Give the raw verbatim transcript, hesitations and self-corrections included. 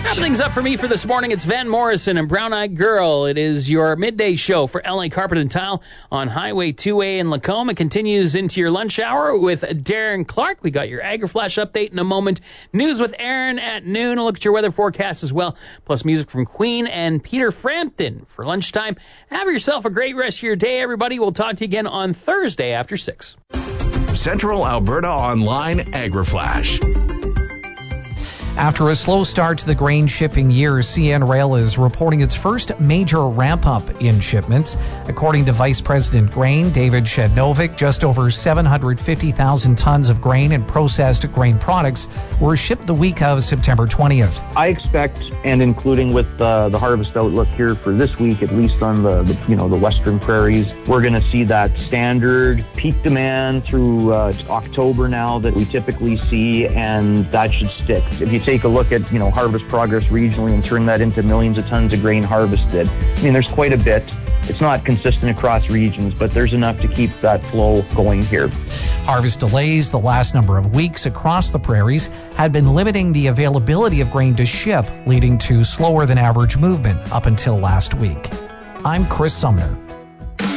Wrapping things up for me for this morning, it's Van Morrison and Brown Eyed Girl. It is your midday show for L A Carpet and Tile on Highway two A in Lacombe. It continues into your lunch hour with Darren Clark. We got your AgriFlash update in a moment. News with Aaron at noon. A look at your weather forecast as well. Plus music from Queen and Peter Frampton for lunchtime. Have yourself a great rest of your day, everybody. We'll talk to you again on Thursday after six. Central Alberta Online AgriFlash. After a slow start to the grain shipping year, C N Rail is reporting its first major ramp-up in shipments. According to Vice President Grain, David Shednovic, just over seven hundred fifty thousand tons of grain and processed grain products were shipped the week of September twentieth. I expect, and including with uh, the harvest outlook here for this week, at least on the, the you know the western prairies, we're going to see that standard peak demand through uh, October now that we typically see, and that should stick. If you take a look at, you know, harvest progress regionally and turn that into millions of tons of grain harvested, I mean, there's quite a bit. It's not consistent across regions, but there's enough to keep that flow going here. Harvest delays the last number of weeks across the prairies had been limiting the availability of grain to ship, leading to slower than average movement up until last week. I'm Chris Sumner.